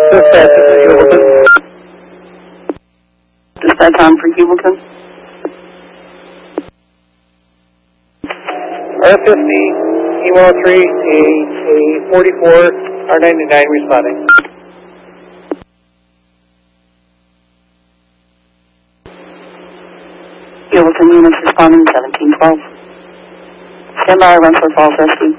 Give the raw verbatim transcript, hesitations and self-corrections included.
Dispatch for Hewleton. Dispatch on for Hewleton. R fifty, E one oh three, A, A forty-four, R ninety-nine responding. Hewleton units responding seventeen twelve. Stand by, Rensselaer Falls Rescue.